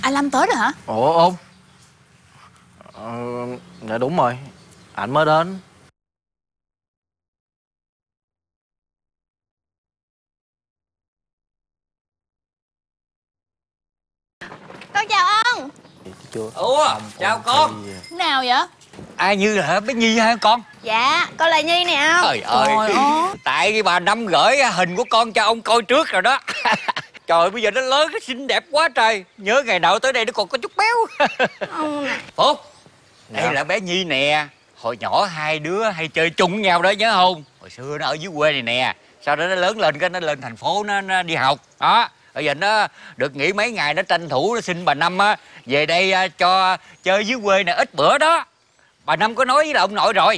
Anh Lâm tới rồi hả? Ủa Ôn? Dạ đúng rồi, anh mới đến. Con chào ông. Chưa. Ủa, chào con. Nào vậy? Ai Như là bé Nhi hả con? Dạ, con là Nhi nè ông. Trời ơi, tại cái bà Năm gửi hình của con cho ông coi trước rồi đó. Trời ơi, bây giờ nó lớn, nó xinh đẹp quá trời. Nhớ ngày nào tới đây nó còn có chút béo. Ông nè. Phúc, đây Dạ. là bé Nhi nè. Hồi nhỏ hai đứa hay chơi chung với nhau đó nhớ không? Hồi xưa nó ở dưới quê này nè. Sau đó nó lớn lên cái nó lên thành phố nó đi học. Đó, bây giờ nó được nghỉ mấy ngày, nó tranh thủ nó xin bà Năm á về đây cho chơi dưới quê này ít bữa đó. Bà Năm có nói với là ông nội rồi.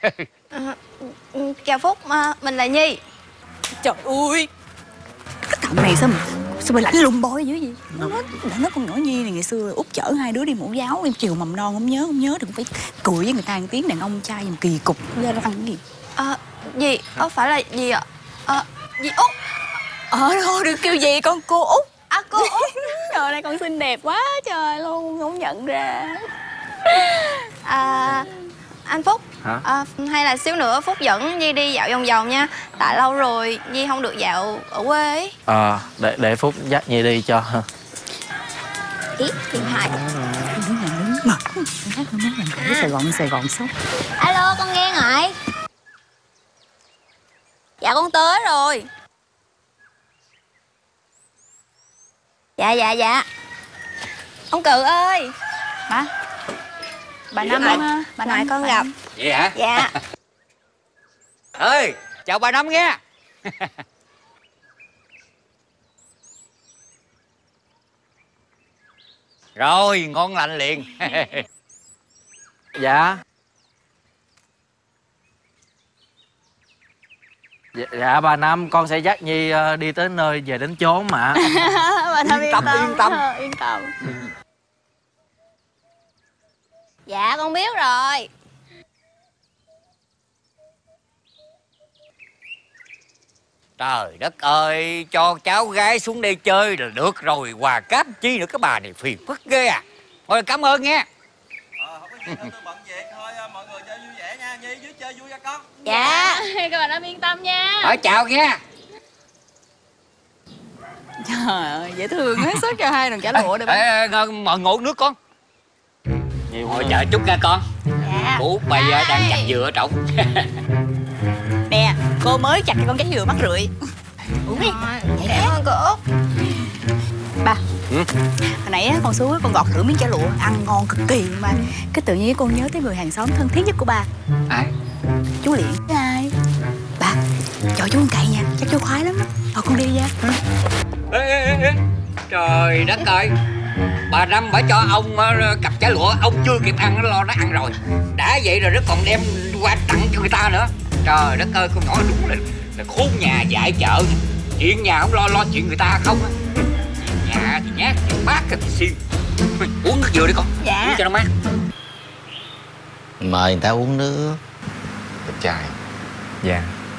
Chào Phúc, mình là Nhi. Trời ơi, cái thằng này sao mà lạnh lùng bôi dữ vậy? Nó con nhỏ Nhi này ngày xưa Út chở hai đứa đi mẫu giáo, đi chiều mầm non không nhớ thì cũng phải cười với người ta một tiếng đàn ông trai mà kỳ cục ra ăn cái gì. Dì, phải là dì ạ? Dì Út. Thôi đừng kêu gì con cô Út. Cô Út. Trời ơi, con xinh đẹp quá trời luôn, không nhận ra. Anh Phúc. Hả? Hay là xíu nữa Phúc dẫn Nhi đi dạo vòng vòng nha. Tại lâu rồi Nhi không được dạo ở quê ấy. Để Phúc dắt Nhi đi cho. Ý, điện thoại. Đứng nhà đứng mà hát không muốn làm cái Sài Gòn sốc. Alo, con nghe ngoại. Dạ con tới rồi. Dạ. Ông Cự ơi. Bà Năm Bà ngoại con gặp. Vậy hả? Dạ. Ơi, chào bà Năm nghe. Rồi, ngon lành liền. Dạ. Dạ bà Năm, con sẽ dắt Nhi đi tới nơi về đến chốn mà. Bà Năm Yên tâm. Yên tâm. Dạ con biết rồi. Trời đất ơi, cho cháu gái xuống đây chơi là được rồi, quà cáp chi nữa, cái bà này phiền phức ghê à. Thôi cảm ơn nghe. Không có gì đâu, tôi bận việc thôi, mọi người chơi vui vẻ nha, Nhi dưới chơi vui nha con. Dạ. Các bạn yên tâm nha. Hỏi chào nghe. Trời ơi, dễ thương hết sức cho hai đồng trả lụa đây ba. Mời ngộ nước con. Nhiều Ngồi chờ chút nha con. Dạ. Ủa bà đang chặt dừa ở trỏng. Nè, cô mới chặt cho con trái dừa mắc rượi. Uống đi. Cảm ơn cô Út. Ba, hồi nãy á, con xuống á, con gọt thử miếng chả lụa ăn ngon cực kỳ mà cái tự nhiên con nhớ tới người hàng xóm thân thiết nhất của ba. Ai? Chú Liện. Ai? Ba, cho chú một cậy nha, chắc chú khoái lắm á. Con đi nha. Ê. Trời đất ơi, bà Năm bà cho ông cặp chả lụa, ông chưa kịp ăn nó lo nó ăn rồi. Đã vậy rồi nó còn đem qua tặng cho người ta nữa. Trời đất ơi, con nhỏ đúng là khốn nhà dại chợ. Chuyện nhà không lo chuyện người ta không á. Nhà thì nhát, bát thì xiên. Uống nước dừa đi con. Dạ. Uống cho nó mát. Mời người ta uống nước. Đẹp trai. Dạ.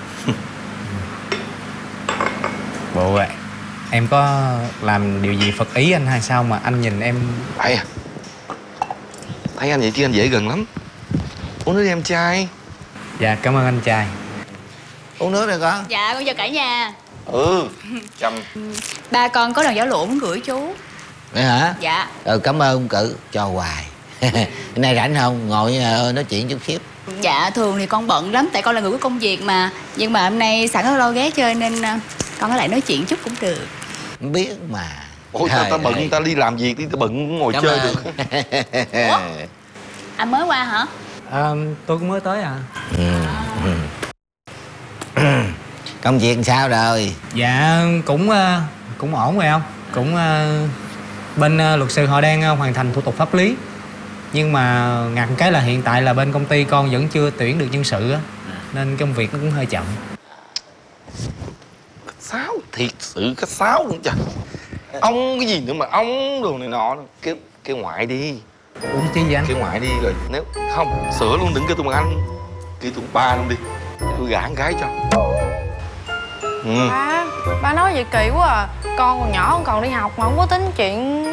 Bộ ạ, em có làm điều gì phật ý anh hay sao mà anh nhìn em? Tại thấy anh vậy chứ anh dễ gần lắm. Uống nước đi em trai. Dạ, cảm ơn anh trai. Uống nước đi con. Dạ, con chào cả nhà. Chăm. Ba con có đòn giỏ lụa muốn gửi chú. Vậy hả? Dạ. Cảm ơn ông Cự cho hoài. Hôm nay rảnh không? Ngồi nói chuyện chút xíu. Dạ, thường thì con bận lắm tại con là người có công việc mà. Nhưng mà hôm nay sẵn có lo ghé chơi nên con có lại nói chuyện chút cũng được. Không biết mà. Ôi ta bận, ta đi làm việc đi, ta bận ngồi Cảm chơi ơn. được. Ủa? Anh mới qua hả? Tôi cũng mới tới à. Công việc sao rồi? Dạ, cũng ổn rồi không? Cũng bên luật sư họ đang hoàn thành thủ tục pháp lý. Nhưng mà ngặt cái là hiện tại là bên công ty con vẫn chưa tuyển được nhân sự á, nên công việc nó cũng hơi chậm. Sáo, thiệt sự cái sáo luôn trời. Ông cái gì nữa mà ông đồ này nọ. Kêu ngoại đi. Ủa chứ gì anh? Kêu ngoại đi rồi nếu không sửa luôn, đừng kêu tôi bằng anh. Kêu tôi ba luôn đi. Tôi gả con gái cho. Ba nói vậy kỳ quá à. Con còn nhỏ, con còn đi học mà không có tính chuyện